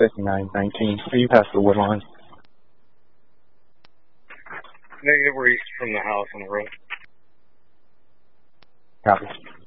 5919. Are you past the wood line? Negative, we're east from the house on the road. Copy.